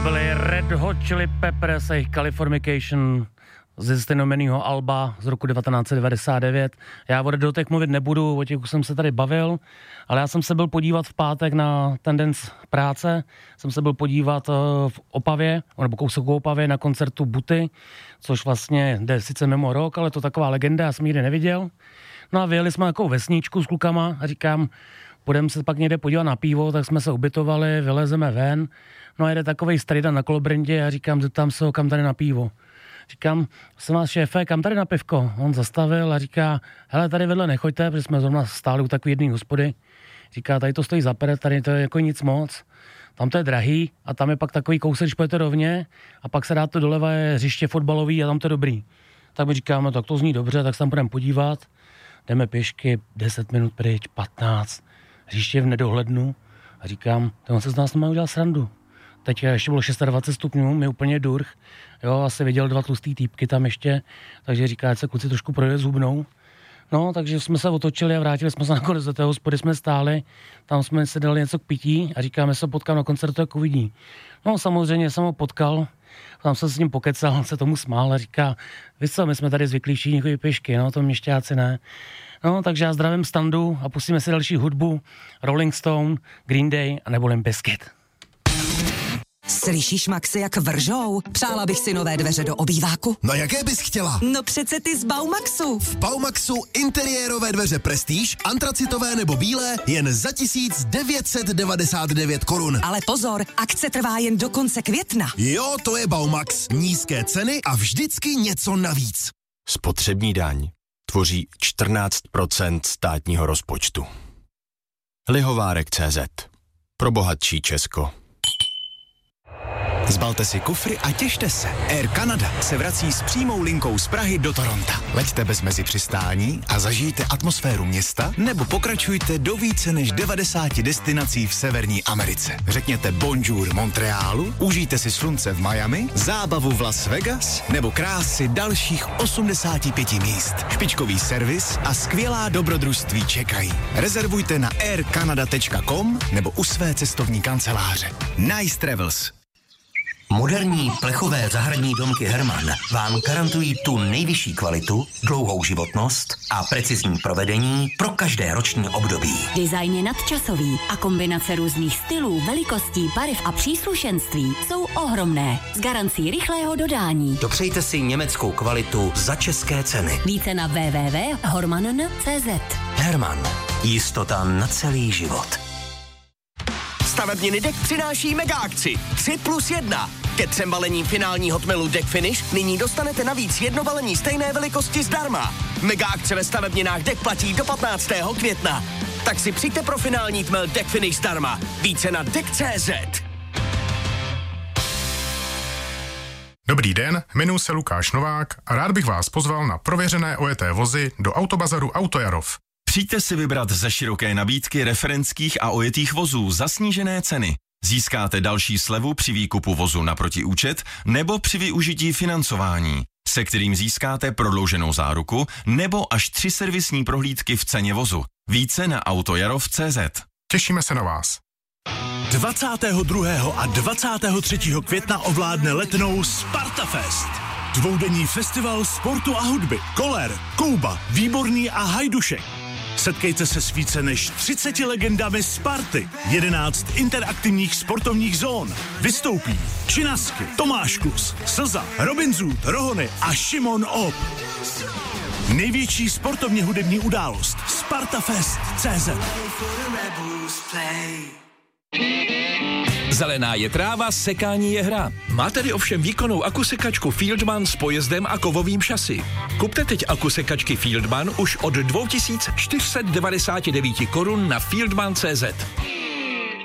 byli Red Hot Chili Peppers a jejich Californication ze stejnojmenného alba z roku 1999. Já o Red Hotech mluvit nebudu, o těch už jsem se tady bavil, ale já jsem se byl podívat v pátek na ten den práce, jsem se byl podívat v Opavě, nebo kousek v Opavě na koncertu Buty, což vlastně jde sice mimo rok, ale to taková legenda, já jsem nikdy neviděl. No a vyjeli jsme takovou vesničku s klukama a říkám, půjdeme se pak někde podívat na pivo, tak jsme se ubytovali, vylezeme ven. No a jede takovej strejda na Kolobrendě a říkám, zeptám se ho, kam tady na pivo. Říkám, jsem vás šéfe, kam tady na pivko? On zastavil a říká, hele, tady vedle nechoďte, protože jsme zrovna stáli u takové jedné hospody. Říká, tady to stojí za peret, tady to je jako nic moc. Tam to je drahý a tam je pak takový kousek, když pojete rovně a pak se dáte doleva, je hřiště fotbalový a tam to je dobrý. Tak my říkáme, tak to zní dobře, tak se tam budeme podívat. Jdeme pěšky, 10 minut pryč, 15. Hřiště v nedohlednu a říkám, on se z nás nemá udělat srandu. Teď ještě bylo 26 stupňů, mi úplně durch, jo, asi viděl 2 tlustý týpky tam ještě, takže říká, ať se kluci trošku projde zhubnou. No, takže jsme se otočili a vrátili jsme se nakonec do té hospody, jsme stáli, tam jsme si dali něco k pití a říkáme, se potkám na koncertu, jak uvidí. No, samozřejmě jsem ho potkal, tam jsem s ním pokecal, on se tomu smál a říká, víš co, my jsme tady zvyklí všichni chodit pěšky, no, to měšťáci ne. No, takže já zdravím Standu a pustíme si další hudbu, Rolling Stone, Green Day a nebo Limp Bizkit. Slyšíš, Maxi, jak vržou? Přála bych si nové dveře do obýváku. No jaké bys chtěla? No přece ty z Baumaxu. V Baumaxu interiérové dveře Prestige, antracitové nebo bílé, jen za 1999 korun. Ale pozor, akce trvá jen do konce května. Jo, to je Baumax. Nízké ceny a vždycky něco navíc. Spotřební daň tvoří 14% státního rozpočtu. Lihovárek.cz. Pro bohatší Česko. Zbalte si kufry a těšte se. Air Canada se vrací s přímou linkou z Prahy do Toronta. Leďte bez mezi přistání a zažijte atmosféru města, nebo pokračujte do více než 90 destinací v Severní Americe. Řekněte bonjour Montrealu, užijte si slunce v Miami, zábavu v Las Vegas, nebo krásy dalších 85 míst. Špičkový servis a skvělá dobrodružství čekají. Rezervujte na aircanada.com nebo u své cestovní kanceláře. Nice Travels. Moderní plechové zahradní domky Hermann vám garantují tu nejvyšší kvalitu, dlouhou životnost a precizní provedení pro každé roční období. Design je nadčasový a kombinace různých stylů, velikostí, barev a příslušenství jsou ohromné. S garancí rychlého dodání. Dopřejte si německou kvalitu za české ceny. Více na www.hormann.cz. Hermann. Jistota na celý život. Stavebniny Deck přináší mega akci 3+1. Ke 3 balením finálního tmelu Deck Finish nyní dostanete navíc 1 balení stejné velikosti zdarma. Mega akce ve stavebninách Deck platí do 15. května. Tak si přijďte pro finální tmel Deck Finish zdarma. Více na Deck.cz. Dobrý den, jmenuji se Lukáš Novák a rád bych vás pozval na prověřené ojeté vozy do Autobazaru Autojarov. Přijďte si vybrat ze široké nabídky referenských a ojetých vozů za snížené ceny. Získáte další slevu při výkupu vozu naproti účet nebo při využití financování, se kterým získáte prodlouženou záruku nebo až 3 servisní prohlídky v ceně vozu. Více na autojarov.cz. Těšíme se na vás. 22. a 23. května ovládne Letnou Spartafest. Dvoudenní festival sportu a hudby. Koller, Kouba, Výborný a Hajdušek. Setkejte se s více než 30 legendami Sparty. 11 interaktivních sportovních zón. Vystoupí Činasky, Tomáš Kus, Slza, Robin Zůd, Rohony a Šimon Op. Největší sportovně hudební událost. Spartafest.cz. Zelená je tráva, sekání je hra. Má tedy ovšem výkonnou akusekačku Fieldman s pojezdem a kovovým šasy. Kupte teď akusekačky Fieldman už od 2499 korun na fieldman.cz.